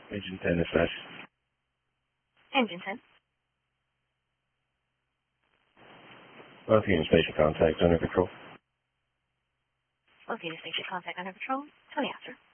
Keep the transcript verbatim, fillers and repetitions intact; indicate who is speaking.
Speaker 1: Agent ten assess.
Speaker 2: Engine ten.
Speaker 1: Both units station contact under control.
Speaker 2: Both units station contact under control. Tony after.